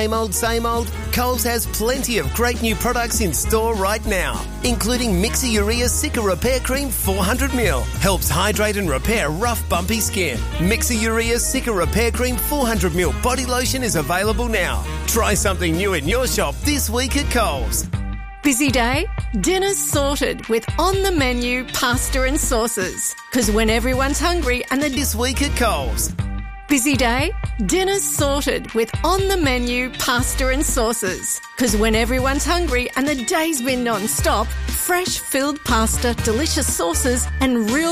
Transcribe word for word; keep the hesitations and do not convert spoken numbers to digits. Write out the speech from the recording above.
Same old, same old? Coles has plenty of great new products in store right now, including Mixa Urea Cica Repair Cream four hundred milliliters. Helps hydrate and repair rough, bumpy skin. Mixa Urea Cica Repair Cream four hundred milliliters body lotion is available now. Try something new in your shop this week at Coles. Busy day? Dinner's sorted with on-the-menu pasta and sauces. Because when everyone's hungry and the... This week at Coles. Busy day? Dinner's sorted with on-the-menu pasta and sauces. Because when everyone's hungry and the day's been non-stop, fresh filled pasta, delicious sauces and real